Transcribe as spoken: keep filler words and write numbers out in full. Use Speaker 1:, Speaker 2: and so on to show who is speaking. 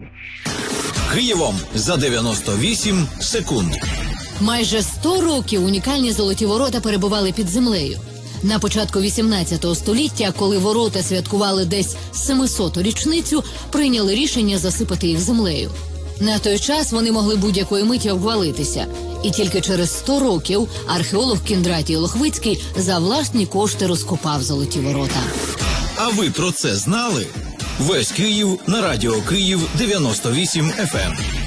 Speaker 1: Києвом за дев'яносто вісім секунд.
Speaker 2: Майже сто років унікальні золоті ворота перебували під землею. На початку вісімнадцятого століття, коли ворота святкували десь семисоту річницю, прийняли рішення засипати їх землею. На той час вони могли будь-якої миті обвалитися. І тільки через сто років археолог Кіндратій Лохвицький за власні кошти розкопав золоті ворота.
Speaker 1: А ви про це знали? Весь Київ на радіо Київ дев'яносто вісім еф ем.